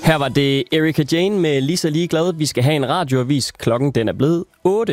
Her var det Erika Jane med Lige så ligeglad. Vi skal have en radioavis. Klokken den er blevet 8.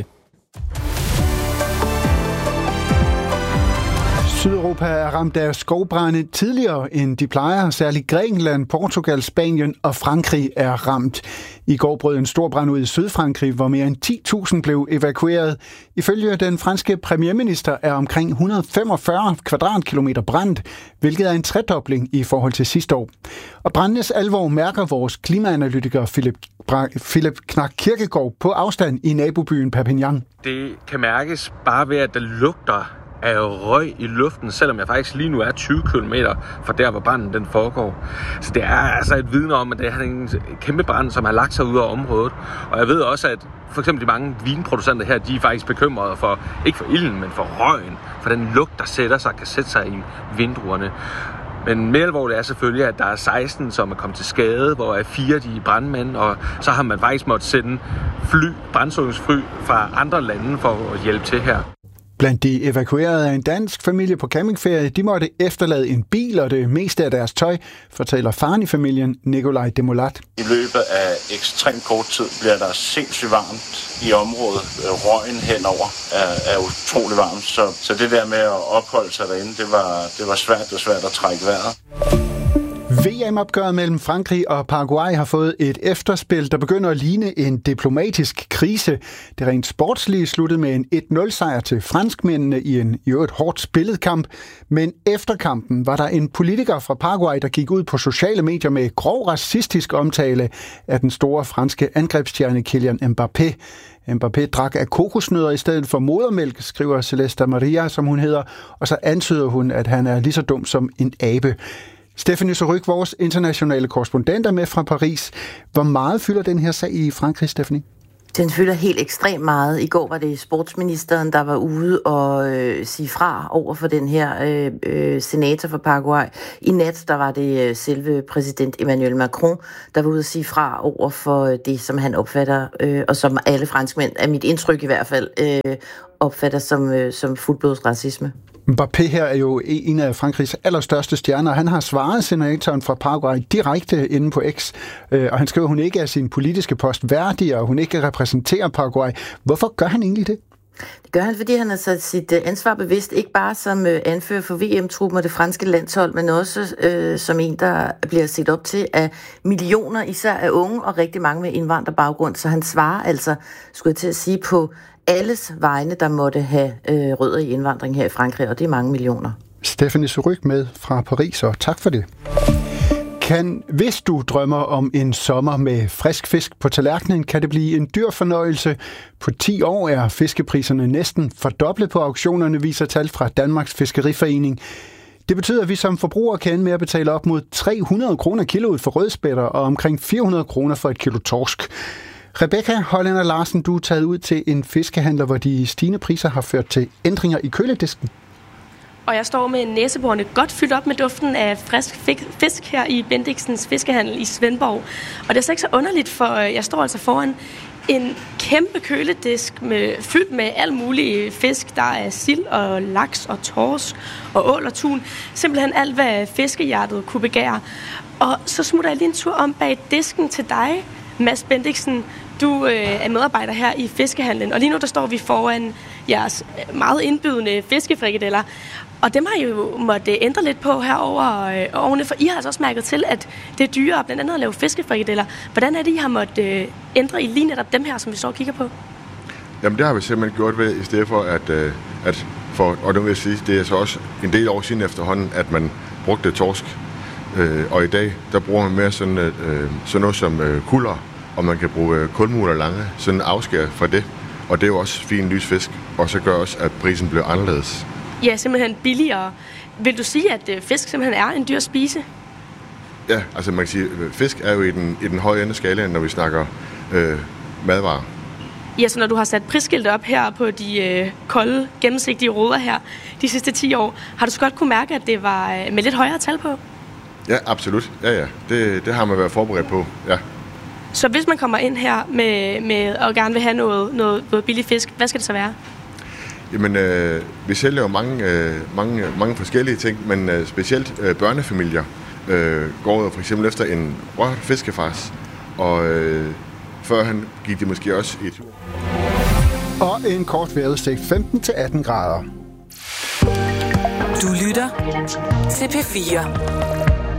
Sydeuropa er ramt af skovbrande tidligere, end de plejer. Særligt Grækenland, Portugal, Spanien og Frankrig er ramt. I går brød en stor brand ud i Sydfrankrig, hvor mere end 10.000 blev evakueret. Ifølge den franske premierminister er omkring 145 kvadratkilometer brændt, hvilket er en tredobling i forhold til sidste år. Og brandenes alvor mærker vores klimaanalytiker Philip Knak Kirkegaard på afstand i nabobyen Perpignan. Det kan mærkes bare ved, at det lugter af røg i luften, selvom jeg faktisk lige nu er 20 km fra der, hvor branden den foregår. Så det er altså et vidne om, at det er en kæmpe brand, som har lagt sig ud af området. Og jeg ved også, at for eksempel de mange vinproducenter her, de er faktisk bekymrede for, ikke for ilden, men for røgen, for den lugt, der sætter sig, kan sætte sig i vindruerne. Men mere alvorligt er selvfølgelig, at der er 16, som er kommet til skade, hvor 4 de er brandmænd, og så har man faktisk måttet sende brandslukningsfly fra andre lande for at hjælpe til her. Blandt de evakuerede er en dansk familie på campingferie. De måtte efterlade en bil og det meste af deres tøj, fortæller faren i familien, Nikolaj Demolat. I løbet af ekstremt kort tid bliver der sindssygt varmt i området. Røgen henover er utrolig varmt, så det der med at opholde sig derinde, det var svært at trække vejret. VM-opgøret mellem Frankrig og Paraguay har fået et efterspil, der begynder at ligne en diplomatisk krise. Det rent sportslige sluttede med en 1-0-sejr til franskmændene i en i øvrigt hårdt spillet kamp. Men efter kampen var der en politiker fra Paraguay, der gik ud på sociale medier med grov racistisk omtale af den store franske angrebsstjerne Kylian Mbappé. Mbappé drak af kokosnødder i stedet for modermælk, skriver Celeste Maria, som hun hedder, og så antyder hun, at han er lige så dum som en abe. Stephanie Surrugue, vores internationale korrespondent, er med fra Paris. Hvor meget fylder den her sag i Frankrig, Stephanie? Den fylder helt ekstremt meget. I går var det sportsministeren, der var ude og sige fra over for den her senator for Paraguay. I nat, der var det selve præsident Emmanuel Macron, der var ude at sige fra over for det, som han opfatter, og som alle franskmænd, af mit indtryk i hvert fald, opfatter som fuldblodsracisme. Mbappé her er jo en af Frankrigs allerstørste stjerner. Han har svaret senatoren fra Paraguay direkte inde på X, og han skriver, at hun ikke er sin politiske post værdig, og hun ikke repræsenterer Paraguay. Hvorfor gør han egentlig det? Det gør han, fordi han har sat sit ansvar bevidst, ikke bare som anfører for VM-truppen og det franske landshold, men også som en, der bliver set op til af millioner, især af unge og rigtig mange med indvandrerbaggrund. Så han svarer altså, skulle jeg til at sige, på alles vegne, der måtte have rødder i indvandring her i Frankrig, og det er mange millioner. Stephanie Surrugue med fra Paris, og tak for det. Hvis du drømmer om en sommer med frisk fisk på tallerkenen, kan det blive en dyr fornøjelse. På 10 år er fiskepriserne næsten fordoblet på auktionerne, viser tal fra Danmarks Fiskeriforening. Det betyder, at vi som forbrugere kan ende med at betale op mod 300 kroner kiloet for rødspætter og omkring 400 kroner for et kilo torsk. Rebecca Hollander Larsen, du er taget ud til en fiskehandler, hvor de stigende priser har ført til ændringer i køledisken. Og jeg står med næseborene godt fyldt op med duften af frisk fisk her i Bendiksens Fiskehandel i Svendborg. Og det er så ikke så underligt, for jeg står altså foran en kæmpe køledisk fyldt med alle mulige fisk. Der er sild og laks og torsk og ål og tun. Simpelthen alt, hvad fiskehjertet kunne begære. Og så smutter jeg lige en tur om bag disken til dig, Mads Bendiksen. Du er medarbejder her i Fiskehandlen, og lige nu der står vi foran jeres meget indbydende fiskefrikadeller. Og dem har I jo måtte ændre lidt på herovre årene, for I har altså også mærket til, at det er dyrere blandt andet at lave fiskefrikadeller. Hvordan er det, I har måtte ændre i lige netop dem her, som vi står og kigger på? Jamen det har vi simpelthen gjort ved, i stedet for og nu vil jeg sige, det er så også en del år siden efterhånden, at man brugte torsk. Og i dag, der bruger man mere sådan noget som kulder, og man kan bruge kulmuler lange, sådan en afskær fra det. Og det er jo også fin lys fisk, og så gør også, at prisen bliver anderledes. Ja, simpelthen billigere. Vil du sige, at fisk simpelthen er en dyr spise? Ja, altså man kan sige, at fisk er jo i den høje ende af skalaen, når vi snakker madvarer. Ja, så når du har sat prisskilte op her på de kolde, gennemsigtige ruder her de sidste 10 år, har du så godt kunne mærke, at det var med lidt højere tal på? Ja, absolut. Ja. Det har man været forberedt på, ja. Så hvis man kommer ind her med og gerne vil have noget billig fisk, hvad skal det så være? Jamen, vi sælger jo mange forskellige ting, men specielt børnefamilier går for eksempel efter en rørt fiskefars, og før han gik det måske også i tur. Og en kort vejrudsigt 15-18 grader. Du lytter til P4.